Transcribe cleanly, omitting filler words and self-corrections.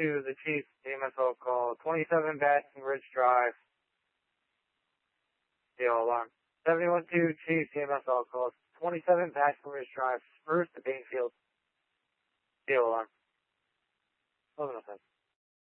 the Chief, EMS call, 27 Basking Ridge Drive. Deal alarm. 712 Chief, EMS call, 27 Basking Ridge Drive, Spruce to Bainfield. Deal alarm.